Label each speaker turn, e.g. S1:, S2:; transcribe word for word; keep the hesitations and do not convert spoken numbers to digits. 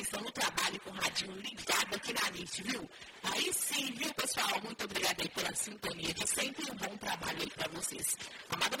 S1: estão no trabalho com o radinho ligado aqui na NIT, viu? Aí sim, viu, pessoal? Muito obrigada aí pela sintonia de sempre, um bom trabalho aí para vocês. Amada